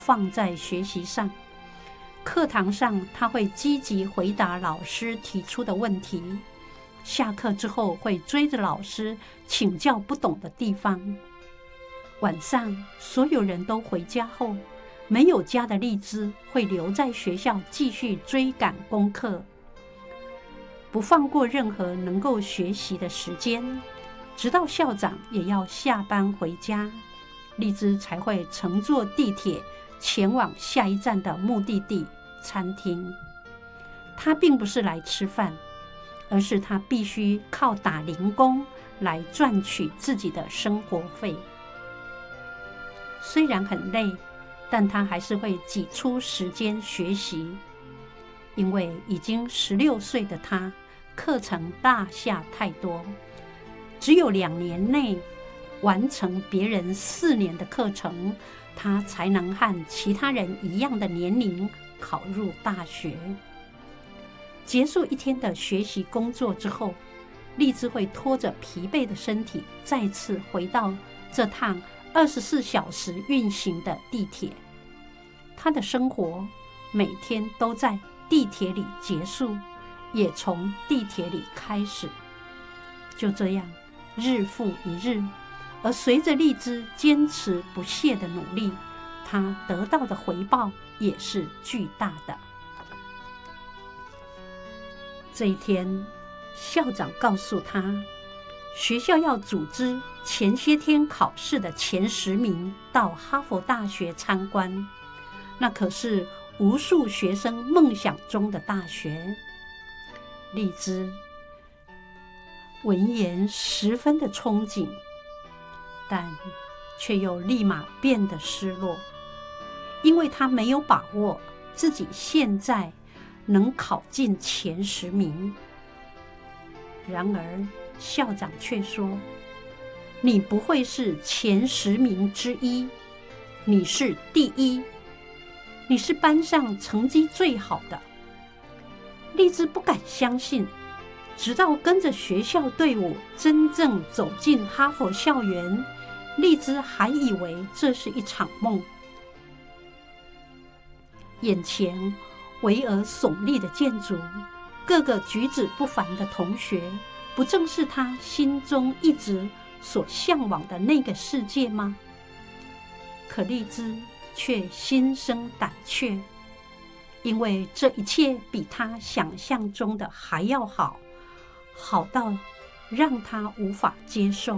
放在学习上。课堂上，他会积极回答老师提出的问题，下课之后会追着老师请教不懂的地方。晚上所有人都回家后，没有家的丽兹会留在学校继续追赶功课，不放过任何能够学习的时间，直到校长也要下班回家，丽兹才会乘坐地铁前往下一站的目的地餐厅。她并不是来吃饭，而是她必须靠打零工来赚取自己的生活费。虽然很累，但她还是会挤出时间学习，因为已经16岁的她课程落下太多，只有2年内完成别人4年的课程，她才能和其他人一样的年龄考入大学。结束一天的学习工作之后，丽兹会拖着疲惫的身体再次回到这趟24小时运行的地铁。她的生活每天都在地铁里结束，也从地铁里开始。就这样日复一日，而随着丽兹坚持不懈的努力，她得到的回报也是巨大的。这一天，校长告诉她，学校要组织前些天考试的前10名到哈佛大学参观，那可是无数学生梦想中的大学。丽兹闻言十分的憧憬，但却又立马变得失落，因为她没有把握自己现在能考进前10名。然而校长却说，你不会是前10名之一，你是第1，你是班上成绩最好的。丽兹不敢相信，直到跟着学校队伍真正走进哈佛校园，丽兹还以为这是一场梦。眼前巍峨耸立的建筑，各个举止不凡的同学，不正是她心中一直所向往的那个世界吗？可丽兹却心生胆怯，因为这一切比她想象中的还要好，好到让她无法接受。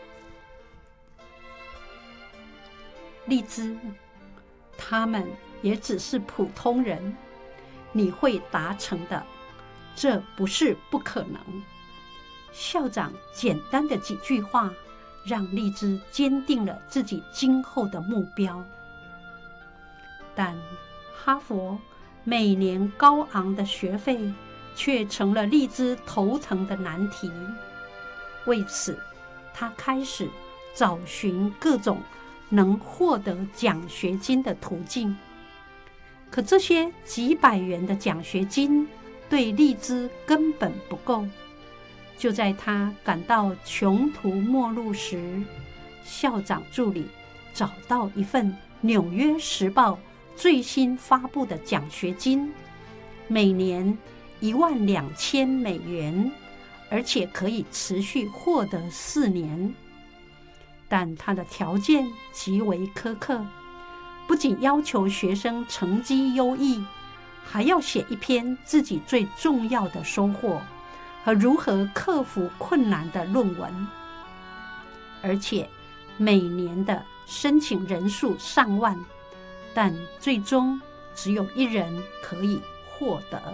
丽兹，他们也只是普通人，你会达成的，这不是不可能。校长简单的几句话，让丽兹坚定了自己今后的目标。但哈佛每年高昂的学费却成了丽兹头疼的难题。为此，她开始找寻各种能获得奖学金的途径。可这些几百元的奖学金对丽兹根本不够。就在她感到穷途末路时，校长助理找到一份《纽约时报》最新发布的奖学金，每年$12,000，而且可以持续获得4年。但他的条件极为苛刻，不仅要求学生成绩优异，还要写一篇自己最重要的收获和如何克服困难的论文，而且每年的申请人数上万，但最终只有1人可以获得。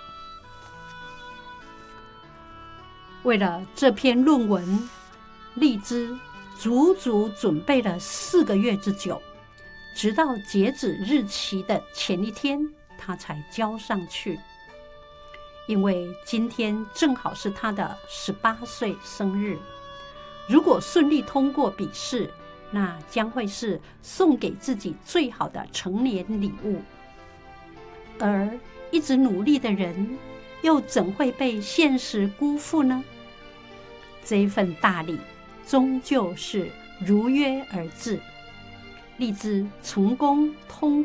为了这篇论文，丽兹足足准备了4个月之久，直到截止日期的前一天，她才交上去。因为今天正好是她的18岁生日，如果顺利通过笔试，那将会是送给自己最好的成年礼物。而一直努力的人，又怎会被现实辜负呢？这份大礼终究是如约而至。丽兹成功通